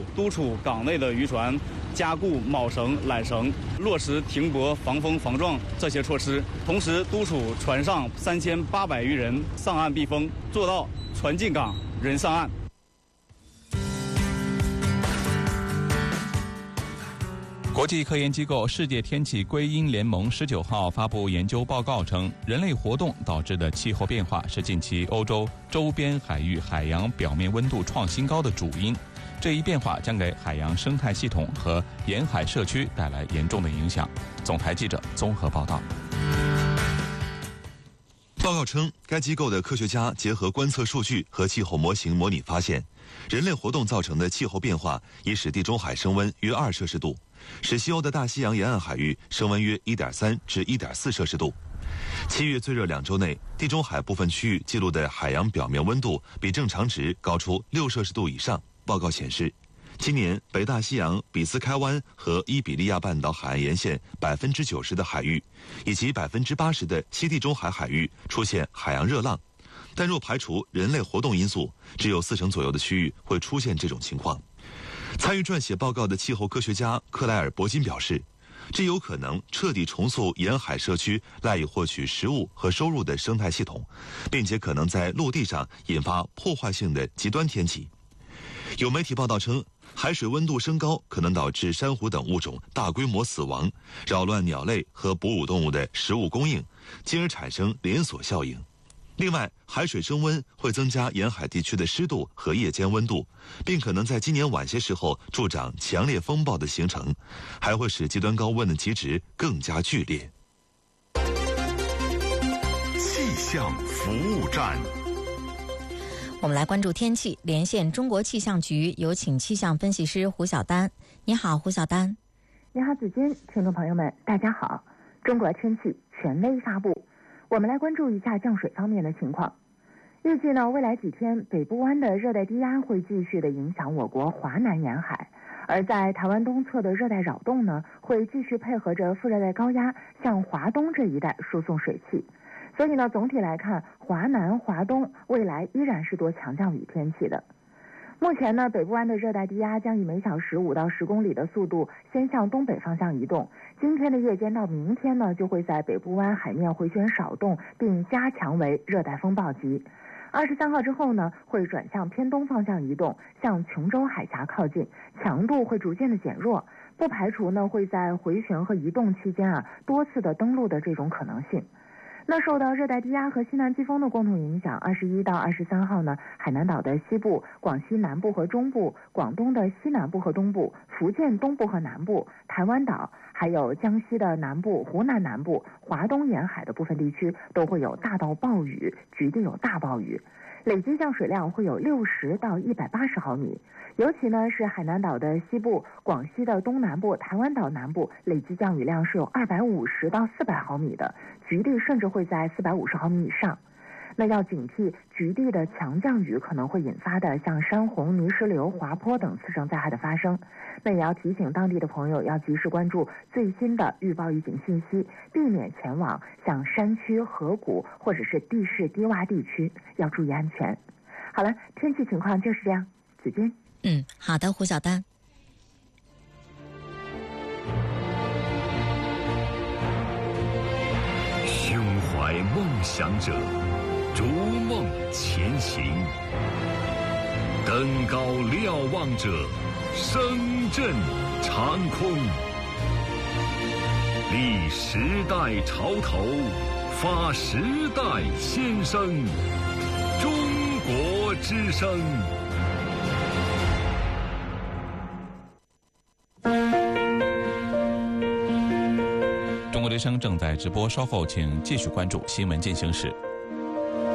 督促港内的渔船加固铆绳、缆绳，落实停泊、防风防撞这些措施，同时督促船上3800余人上岸避风，做到船进港，人上岸。 国际科研机构世界天气归因联盟19号发布研究报告称，人类活动导致的气候变化是近期欧洲周边海域海洋表面温度创新高的主因。这一变化将给海洋生态系统和沿海社区带来严重的影响。总台记者综合报道。 报告称，该机构的科学家结合观测数据和气候模型模拟发现，人类活动造成的气候变化已使地中海升温约2摄氏度，使西欧的大西洋沿岸海域升温约1.3至1.4摄氏度。7月最热2周内，地中海部分区域记录的海洋表面温度比正常值高出6摄氏度以上。报告显示，今年北大西洋比斯开湾和伊比利亚半岛海岸沿线90%的海域，以及80%的西地中海海域出现海洋热浪。但若排除人类活动因素，只有40%左右的区域会出现这种情况。参与撰写报告的气候科学家克莱尔·伯金表示，这有可能彻底重塑沿海社区赖以获取食物和收入的生态系统，并且可能在陆地上引发破坏性的极端天气。有媒体报道称，海水温度升高可能导致珊瑚等物种大规模死亡，扰乱鸟类和哺乳动物的食物供应，进而产生连锁效应。另外，海水升温会增加沿海地区的湿度和夜间温度，并可能在今年晚些时候助长强烈风暴的形成，还会使极端高温的极值更加剧烈。 气象服务站。 我们来关注天气，连线中国气象局，有请气象分析师胡晓丹。你好，胡晓丹。 你好，子君，听众朋友们，大家好。中国天气权威发布，我们来关注一下降水方面的情况。预计呢，未来几天北部湾的热带低压会继续的影响我国华南沿海，而在台湾东侧的热带扰动呢，会继续配合着副热带高压向华东这一带输送水汽。所以呢，总体来看，华南、华东未来依然是多强降雨天气的。目前呢，北部湾的热带低压将以每小时5到10公里的速度先向东北方向移动。今天的夜间到明天呢，就会在北部湾海面回旋少动，并加强为热带风暴级。23号之后呢，会转向偏东方向移动，向琼州海峡靠近，强度会逐渐的减弱，不排除呢会在回旋和移动期间多次的登陆的这种可能性。那受到热带低压和西南季风的共同影响，21到23号呢，海南岛的西部、广西南部和中部、广东的西南部和东部、福建东部和南部、台湾岛，还有江西的南部、湖南南部、华东沿海的部分地区都会有大到暴雨，局地有大暴雨，累计降水量会有60到180毫米。尤其呢是海南岛的西部、广西的东南部、台湾岛南部，累计降雨量是有250到400毫米的，局地甚至会在450毫米以上。那要警惕局地的强降雨可能会引发的像山洪、泥石流、滑坡等次生灾害的发生。那也要提醒当地的朋友要及时关注最新的预报预警信息，避免前往像山区、河谷或者是地势低洼地区，要注意安全。好了，天气情况就是这样，子君。 好的，胡晓丹。 胸怀梦想者，逐梦前行；登高瞭望者，声震长空。立时代潮头，发时代先声。中国之声。 中国之声正在直播，稍后请继续关注新闻进行时。